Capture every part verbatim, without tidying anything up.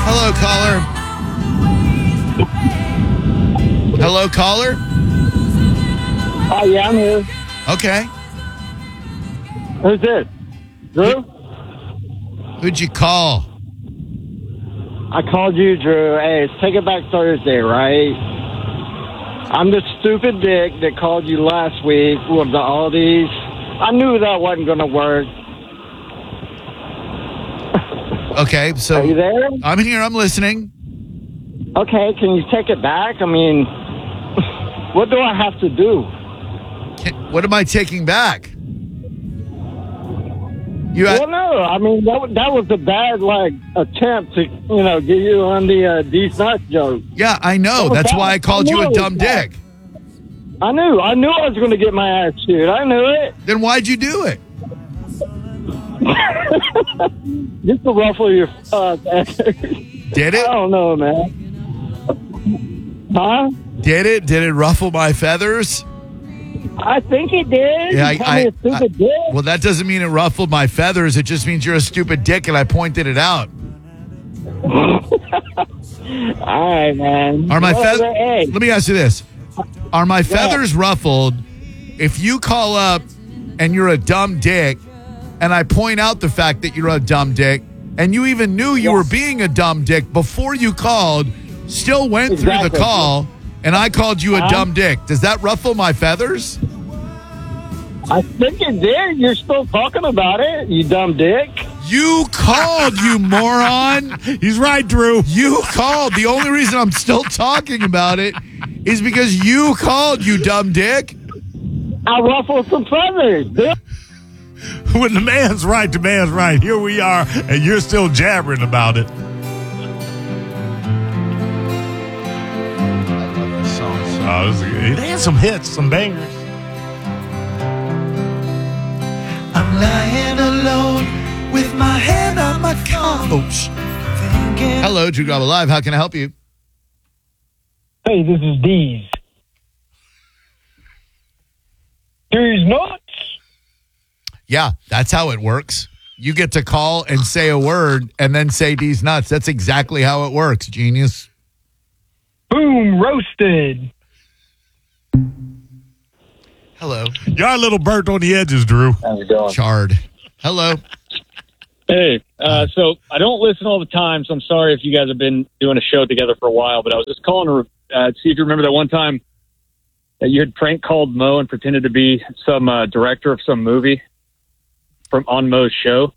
Hello, caller. Hello, caller. Oh, yeah, I'm here. Okay. Who's this? Drew? Who'd you call? I called you, Drew. Hey, it's Take It Back Thursday, right? I'm the stupid dick that called you last week with the Aldi's. I knew that wasn't going to work. Okay, so Are you there? I'm here. I'm listening. Okay, can you take it back? I mean, what do I have to do? Can, what am I taking back? You well, no, I mean, that, that was a bad, like, attempt to, you know, get you on the uh, D's Nuts joke. Yeah, I know. That That's bad. why I called I you a it dumb bad. dick. I knew. I knew I was going to get my ass chewed. I knew it. Then why'd you do it? Just to ruffle your uh, Did it? I don't know, man. Huh? Did it? Did it ruffle my feathers? I think it did. Yeah, You I, call me I, a stupid I- dick. well, that doesn't mean it ruffled my feathers. It just means you're a stupid dick, and I pointed it out. All right, man. Are my Well, feathers? hey, Let me ask you this: Are my feathers ruffled if you call up and you're a dumb dick, and I point out the fact that you're a dumb dick, and you even knew you Yeah. were being a dumb dick before you called, still went through the Exactly. call, and I called you a Uh-huh. dumb dick? Does that ruffle my feathers? I think it did. You're still talking about it, you dumb dick. You called, you moron. He's right, Drew. You called. The only reason I'm still talking about it is because you called, you dumb dick. I ruffled some feathers, dude. When the man's right, the man's right. Here we are, and you're still jabbering about it. I love this song. Oh, this is, it had some hits, some bangers. I'm lying alone with my hand on my collar. Oops. Thinking Hello, Drew Garbo Live. How can I help you? Hey, this is D's. D's Nuts. Yeah, that's how it works. You get to call and say a word and then say D's nuts. That's exactly how it works, genius. Boom, roasted. Hello. You're a little burnt on the edges, Drew. How's it going? Charred. Hello. Hey, uh, so I don't listen all the time, so I'm sorry if you guys have been doing a show together for a while, but I was just calling to uh, see if you remember that one time that you had prank called Mo and pretended to be some uh, director of some movie from on Mo's show.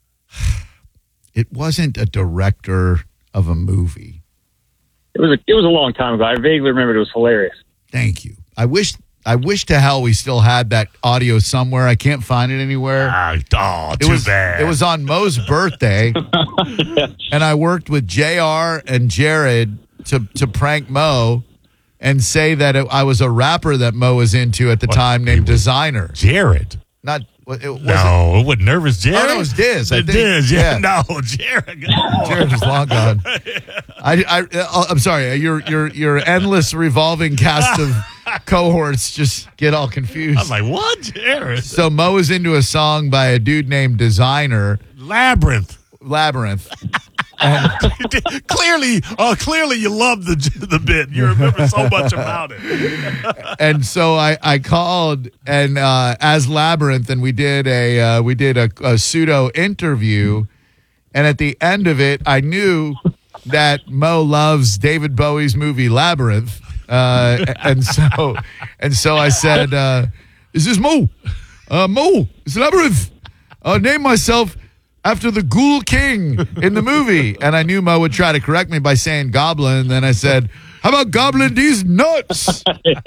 It wasn't a director of a movie. It was a, it was a long time ago. I vaguely remember it was hilarious. Thank you. I wish I wish to hell we still had that audio somewhere. I can't find it anywhere. Ah, oh, It too was bad. it was on Mo's birthday, and I worked with J R and Jared to to prank Mo and say that it, I was a rapper that Mo was into at the What? time named Designer. Jared. Not it wasn't. No, it wasn't Nervous Jared. Oh, no, it was Diz. I It think. Diz, yeah. Yeah. No, Jared. Jared was long gone. I, I, uh, I'm sorry. Your your your endless revolving cast of cohorts just get all confused. I was like, what? Jared? So Mo is into a song by a dude named Designer, Labyrinth. Labyrinth. And clearly, uh, clearly you love the the bit. You remember so much about it. and so I, I called and uh, as Labyrinth, and we did a uh, we did a, a pseudo interview, and at the end of it, I knew that Mo loves David Bowie's movie Labyrinth, uh, and so and so I said, uh, "Is this Mo? Uh, Mo, it's Labyrinth. Uh, name myself after the Ghoul King in the movie." And I knew Mo would try to correct me by saying Goblin. And then I said, "How about Goblin D's nuts?"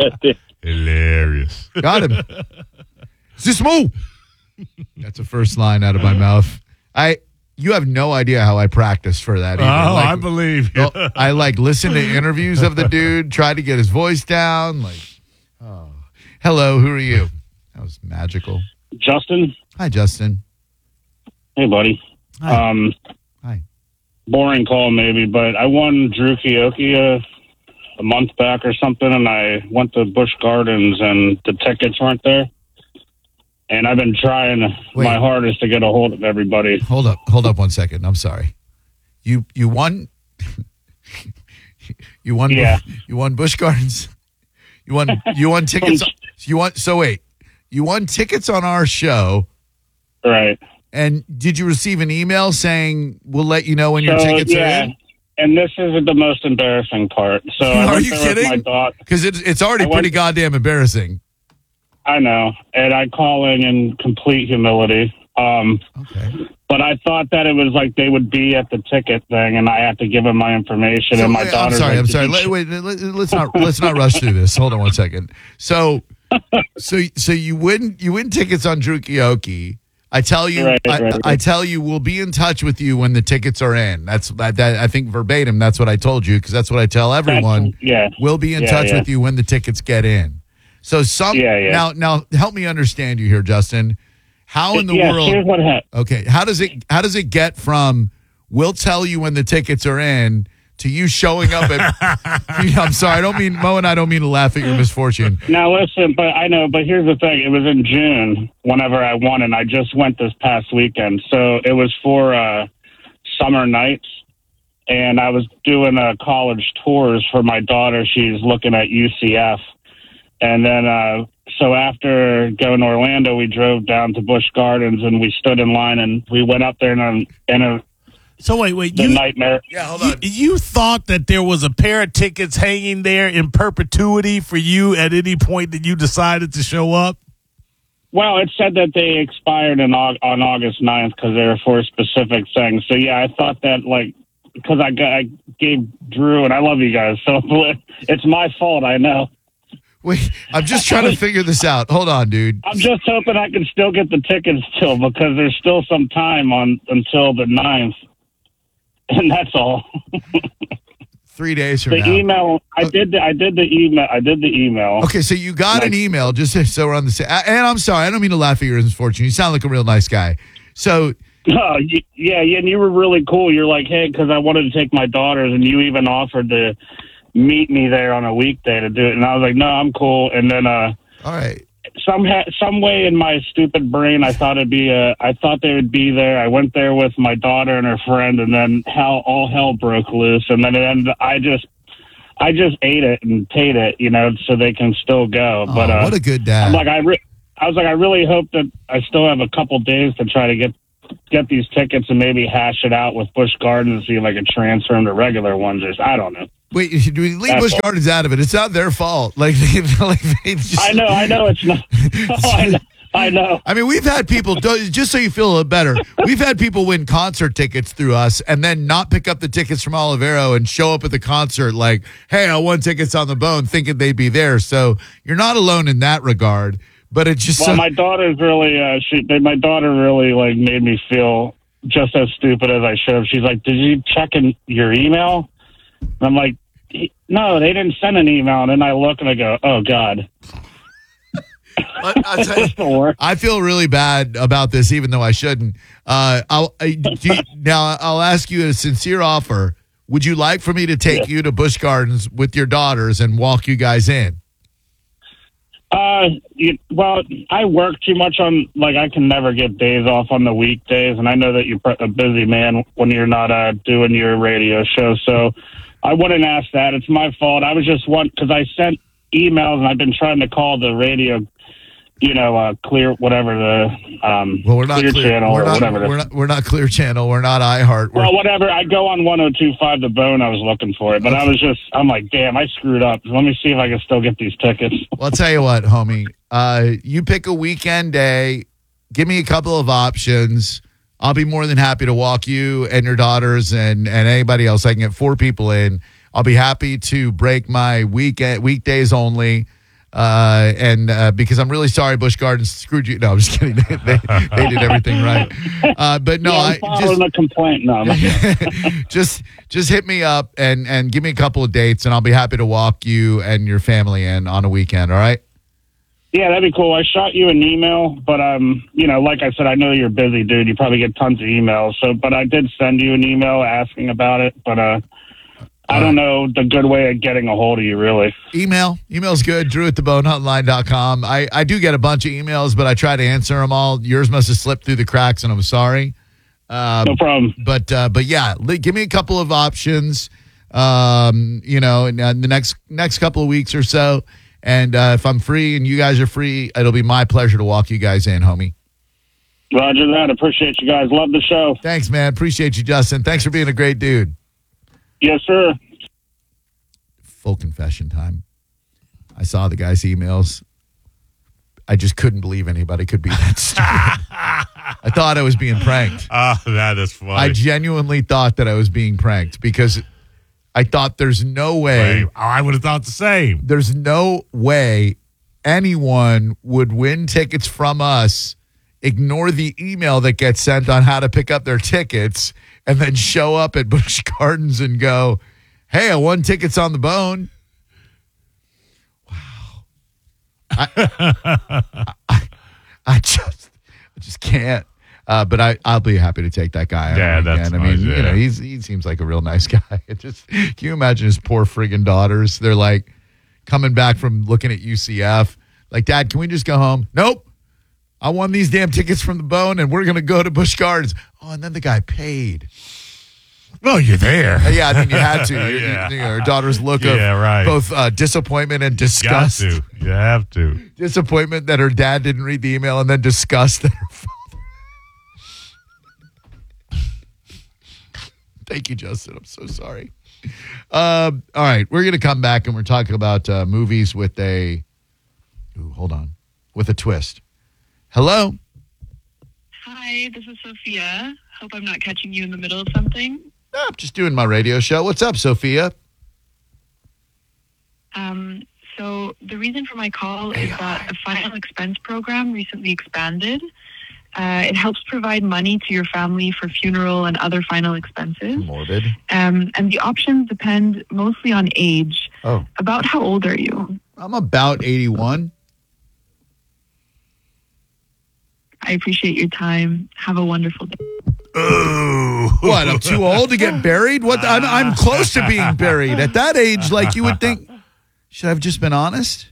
Hilarious. Got him. Is this Mo? That's the first line out of my mouth. I. You have no idea how I practiced for that. Oh, Either. Like, I believe you. I like listened to interviews of the dude, tried to get his voice down. Like, oh, hello, who are you? That was magical. Justin. Hi, Justin. Hey, buddy. Hi. Um, Hi. boring call maybe, but I won Drew Kioki a, a month back or something, and I went to Busch Gardens, and the tickets weren't there. And I've been trying Wait. my hardest to get a hold of everybody. Hold up, hold up one second. I'm sorry. You you won You won. Yeah. You won Busch Gardens. You won. You won tickets. You won. So wait. You won tickets on our show. Right. And did you receive an email saying we'll let you know when your So, tickets yeah. are in? And this is the most embarrassing part. So I Are went you there with my kidding? daughter. Because it's it's already I went- pretty goddamn embarrassing. I know, and I call in in complete humility. Um, Okay. but I thought that it was like they would be at the ticket thing, and I had to give them my information. So, and my wait, I'm daughter's sorry. like, I'm "Did sorry. you Let, wait. Let, let's not let's not rush through this. Hold on one second. So, so so you win you win tickets on Drew Kioki. I tell you, Right, I, right, right. I tell you, we'll be in touch with you when the tickets are in. That's that, that I think verbatim. That's what I told you because that's what I tell everyone. yeah. We'll be in Yeah, touch yeah. with you when the tickets get in. So some Yeah, yeah. now now help me understand you here, Justin. How in the yeah, world? here's what happened. Okay, how does it how does it get from we'll tell you when the tickets are in to you showing up at? I'm sorry, I don't mean Mo and I don't mean to laugh at your misfortune. Now listen, but I know, but here's the thing. It was in June whenever I won, and I just went this past weekend. So it was for uh, summer nights, and I was doing uh, college tours for my daughter. She's looking at U C F. And then, uh, so after going to Orlando, we drove down to Busch Gardens, and we stood in line, and we went up there, and in a, So wait, wait. the You, nightmare. Yeah, hold you, on. you thought that there was a pair of tickets hanging there in perpetuity for you at any point that you decided to show up? Well, it said that they expired in, Aug- on August ninth because they were for a specific thing. So, yeah, I thought that, like, because I, got- I gave Drew, and I love you guys, so it's my fault, I know. Wait, I'm just trying to figure this out. Hold on, dude. I'm just hoping I can still get the tickets still because there's still some time on until the ninth, and that's all. Three days from The now. email, I did. The, I did the email. I did the email. Okay, so you got an email just so we're on the same. And I'm sorry, I don't mean to laugh at your misfortune. You sound like a real nice guy. So Oh, y- yeah, yeah, and you were really cool. You're like, hey, because I wanted to take my daughters, and you even offered to meet me there on a weekday to do it. And I was like, no, I'm cool. And then uh, all right. some ha- some way in my stupid brain, I thought it'd be a, I thought they would be there. I went there with my daughter and her friend, and then hell, all hell broke loose. And then it ended, I just, I just ate it and paid it, you know, so they can still go. Oh, but uh, what a good dad. I'm like, I, re- I was like, I really hope that I still have a couple days to try to get get these tickets and maybe hash it out with Busch Gardens and see if I can transfer them to regular ones. Or I don't know. Wait, do we leave That's Busch all. Gardens out of it? It's not their fault. Like, they, like they just, I know, I know it's not. Oh, I know. I know. I mean, we've had people, just so you feel a little better, we've had people win concert tickets through us and then not pick up the tickets from Olivero and show up at the concert like, hey, I won tickets on the bone, thinking they'd be there. So you're not alone in that regard. But it just Well, so, my daughter's really, uh, she, they, my daughter really like made me feel just as stupid as I should have. She's like, "Did you check in your email?" And I'm like, "No, they didn't send an email." And then I look and I go, "Oh God." I, I'll tell you, What's the word? I feel really bad about this, even though I shouldn't. Uh, I'll I, do you, now. I'll ask you a sincere offer. Would you like for me to take you to Busch Gardens with your daughters and walk you guys in? Uh, you, well, I work too much on, like, I can never get days off on the weekdays, and I know that you're a busy man when you're not uh, doing your radio show, so I wouldn't ask that. It's my fault. I was just one, because I sent emails, and I've been trying to call the radio, you know, uh, clear, whatever the, um, Well, we're not clear, clear. channel we're, or not, whatever. it we're is. not. We're not Clear Channel. We're not iHeart. We're, Well, whatever. I go on one oh two point five The Bone. I was looking for it, but I was just, I'm like, damn, I screwed up. Let me see if I can still get these tickets. well, I'll tell you what, homie. Uh, you pick a weekend day. Give me a couple of options. I'll be more than happy to walk you and your daughters and, and anybody else. I can get four people in. I'll be happy to break my weekend weekdays only. Uh, and uh, because I'm really sorry, Busch Gardens screwed you. No, I'm just kidding. They, they, they did everything right. Uh, but no, yeah, I'm I filing just a complaint. No, I'm not- just just hit me up and and give me a couple of dates, and I'll be happy to walk you and your family in on a weekend. All right. Yeah, that'd be cool. I shot you an email, but um, you know, like I said, I know you're busy, dude. You probably get tons of emails. So, but I did send you an email asking about it. But uh, I don't know the good way of getting a hold of you, really. Email. Email's good. Drew at the bone hotline dot com. I, I do get a bunch of emails, but I try to answer them all. Yours must have slipped through the cracks, and I'm sorry. Um, No problem. But uh, but yeah, li- give me a couple of options. um, you know, in, uh, the next next couple of weeks or so. And uh, if I'm free and you guys are free, it'll be my pleasure to walk you guys in, homie. Roger that. Appreciate you guys. Love the show. Thanks, man. Appreciate you, Justin. Thanks for being a great dude. Yes, sir. Full confession time. I saw the guy's emails. I just couldn't believe anybody could be that stupid. I thought I was being pranked. Oh, that is funny. I genuinely thought that I was being pranked because I thought there's no way. Wait, I would have thought the same. There's no way anyone would win tickets from us, ignore the email that gets sent on how to pick up their tickets, and then show up at Busch Gardens and go, hey, I won tickets on the bone. Wow. I, I, I just I just can't. Uh, but I, I'll be happy to take that guy. Yeah, out that's again. I nice, mean, yeah. you know, he's he seems like a real nice guy. It just can you imagine his poor friggin' daughters? They're like coming back from looking at U C F. Like, Dad, can we just go home? Nope. I won these damn tickets from the bone, and we're gonna go to Busch Gardens. Oh, and then the guy paid. Well, you're there. Uh, yeah, I mean, you had to. You- Yeah. you know, her daughter's look of Yeah, right. both uh, disappointment and Got disgust. to. You have to. Disappointment that her dad didn't read the email, and then disgust that her father. Thank you, Justin. I'm so sorry. Um, all right, we're going to come back, and we're talking about uh, movies with a. Ooh, hold on. With a twist. Hello? Hi, this is Sophia. Hope I'm not catching you in the middle of something. Oh, I'm just doing my radio show. What's up, Sophia? Um, so the reason for my call is that a final expense program recently expanded. Uh, it helps provide money to your family for funeral and other final expenses. Morbid. Um, and the options depend mostly on age. Oh. About how old are you? I'm about eighty-one. I appreciate your time. Have a wonderful day. Ooh. What? I'm too old to get buried? What? I'm, I'm close to being buried. At that age, like you would think, should I have just been honest?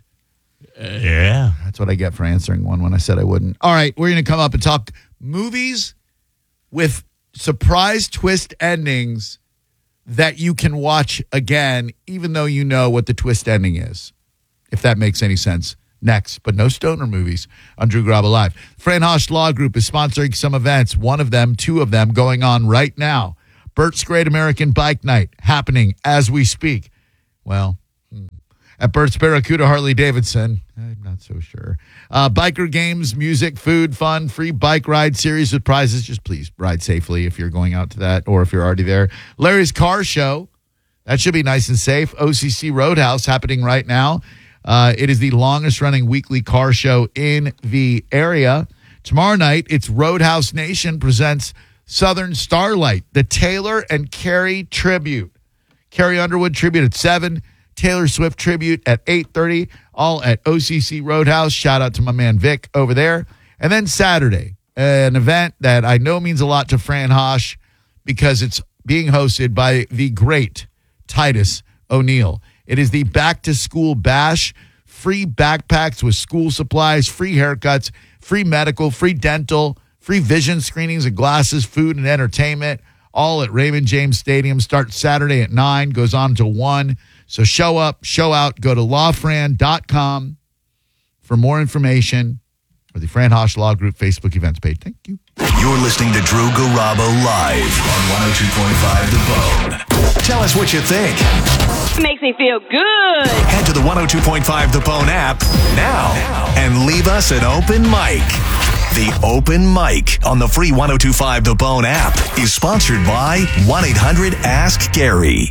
Yeah. That's what I get for answering one when I said I wouldn't. All right, we're going to come up and talk movies with surprise twist endings that you can watch again, even though you know what the twist ending is, if that makes any sense. Next, but no stoner movies on Drew Garabo Live. Fran Hosch Law Group is sponsoring some events, one of them, two of them going on right now. Bert's Great American Bike Night happening as we speak. Well, at Bert's Barracuda Harley Davidson, I'm not so sure. Uh, biker games, music, food, fun, free bike ride series with prizes. Just please ride safely if you're going out to that or if you're already there. Larry's Car Show, that should be nice and safe. O C C Roadhouse happening right now. Uh, it is the longest running weekly car show in the area. Tomorrow night, it's Roadhouse Nation presents Southern Starlight, the Taylor and Carrie tribute. Carrie Underwood tribute at seven, Taylor Swift tribute at eight thirty, all at O C C Roadhouse. Shout out to my man Vic over there. And then Saturday, an event that I know means a lot to Fran Hosch because it's being hosted by the great Titus O'Neill. It is the Back to School Bash, free backpacks with school supplies, free haircuts, free medical, free dental, free vision screenings and glasses, food and entertainment, all at Raymond James Stadium. Starts Saturday at nine, goes on to one. So show up, show out, go to law fran dot com for more information or the Fran Hosch Law Group Facebook events page. Thank you. You're listening to Drew Garabo live on one oh two point five The Bone. Tell us what you think. Makes me feel good. Head to the one oh two point five The Bone app now and leave us an open mic. The open mic on the free one oh two point five The Bone app is sponsored by one eight hundred ask Gary.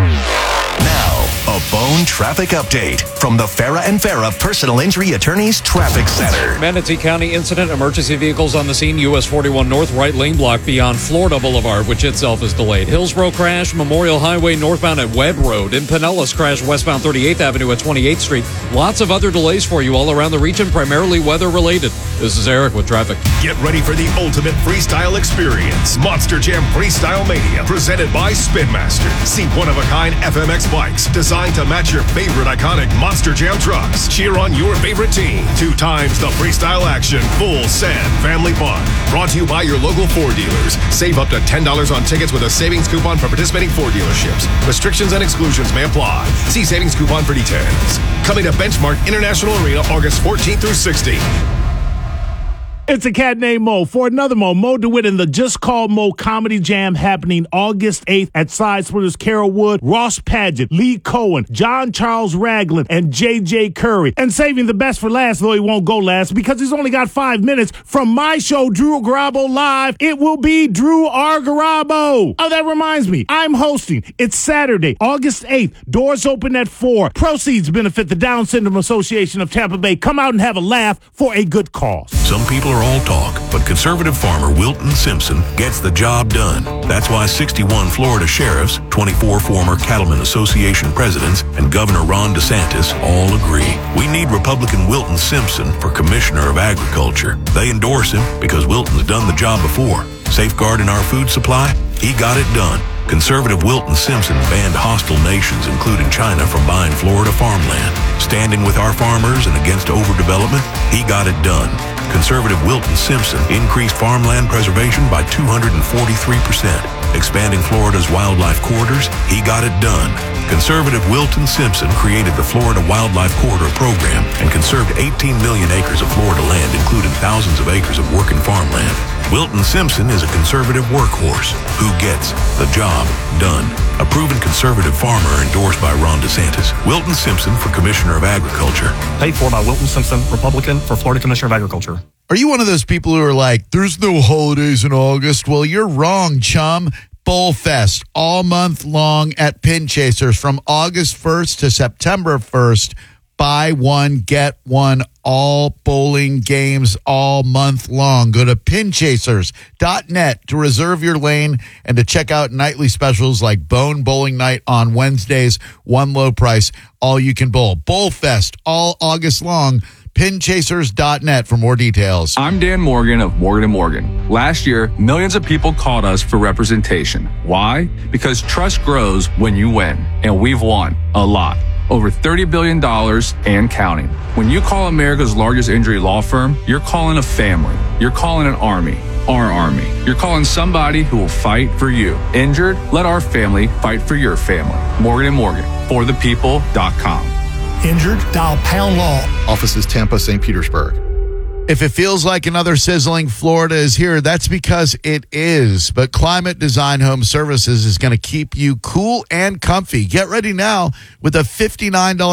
Now, a Bone traffic update from the Farah and Farah Personal Injury Attorneys Traffic Center. Manatee County incident, emergency vehicles on the scene, U S forty-one North, right lane block beyond Florida Boulevard, which itself is delayed. Hillsborough crash, Memorial Highway northbound at Webb Road. In Pinellas crash, westbound thirty-eighth Avenue at twenty-eighth Street. Lots of other delays for you all around the region, primarily weather related. This is Eric with traffic. Get ready for the ultimate freestyle experience. Monster Jam Freestyle Mania, presented by Spin Master. See one-of-a-kind F M X spikes designed to match your favorite iconic Monster Jam trucks. Cheer on your favorite team. Two times the freestyle action. Full send family fun. Brought to you by your local Ford dealers. Save up to ten dollars on tickets with a savings coupon for participating Ford dealerships. Restrictions and exclusions may apply. See savings coupon for details. Coming to Benchmark International Arena August fourteenth through sixteenth. It's a cat named Mo. For another Mo, Mo DeWitt in the Just Call Mo Comedy Jam happening August eighth at Side Splitters. Carol Wood, Ross Padgett, Lee Cohen, John Charles Ragland, and J J Curry. And saving the best for last, though he won't go last because he's only got five minutes. From my show, Drew Garabo Live, it will be Drew R. Garabo. Oh, that reminds me, I'm hosting. It's Saturday, August eighth. Doors open at four. Proceeds benefit the Down Syndrome Association of Tampa Bay. Come out and have a laugh for a good cause. Some people are all talk, but conservative farmer Wilton Simpson gets the job done. That's why sixty-one Florida sheriffs, twenty-four former Cattlemen Association presidents, and Governor Ron DeSantis all agree. We need Republican Wilton Simpson for Commissioner of Agriculture. They endorse him because Wilton's done the job before. Safeguarding our food supply? He got it done. Conservative Wilton Simpson banned hostile nations, including China, from buying Florida farmland. Standing with our farmers and against overdevelopment, he got it done. Conservative Wilton Simpson increased farmland preservation by two hundred forty-three percent. Expanding Florida's wildlife corridors, he got it done. Conservative Wilton Simpson created the Florida Wildlife Corridor Program and conserved eighteen million acres of Florida land, including thousands of acres of working farmland. Wilton Simpson is a conservative workhorse who gets the job done. A proven conservative farmer endorsed by Ron DeSantis. Wilton Simpson for Commissioner of Agriculture. Paid for by Wilton Simpson, Republican, for Florida Commissioner of Agriculture. Are you one of those people who are like, there's no holidays in August? Well, you're wrong, chum. Bowl Fest all month long at Pin Chasers from August first to September first. Buy one, get one, all bowling games all month long. Go to pin chasers dot net to reserve your lane and to check out nightly specials like Bone Bowling Night on Wednesdays, one low price, all you can bowl. Bowl Fest all August long. pin chasers dot net for more details. I'm Dan Morgan of Morgan and Morgan. Last year, millions of people called us for representation. Why? Because trust grows when you win, and we've won a lot. Over thirty billion dollars and counting. When you call America's largest injury law firm, you're calling a family. You're calling an army. Our army. You're calling somebody who will fight for you. Injured? Let our family fight for your family. Morgan and Morgan. For the people dot com. Injured? Dial Pound Law. Offices Tampa, Saint Petersburg. If it feels like another sizzling Florida is here, that's because it is. But Climate Design Home Services is going to keep you cool and comfy. Get ready now with a fifty-nine dollars